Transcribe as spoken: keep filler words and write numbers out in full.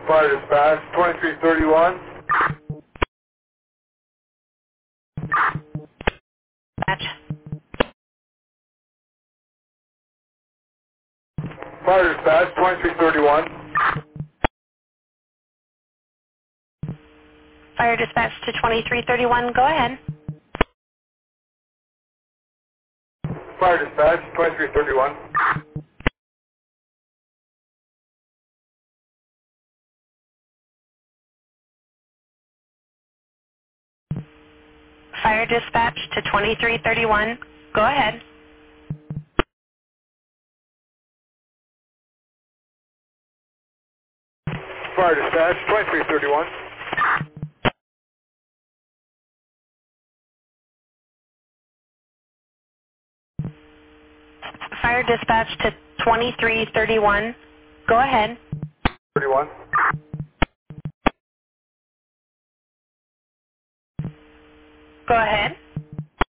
Fire dispatch, twenty-three thirty-one. Dispatch. Fire dispatch, twenty-three thirty-one. Fire dispatch to twenty-three thirty-one. Go ahead. Fire dispatch, twenty-three thirty-one. Fire dispatch to twenty-three thirty-one. Go ahead. Fire dispatch, twenty-three thirty-one. Fire dispatch to twenty-three thirty-one. Go ahead. thirty-one. Go ahead.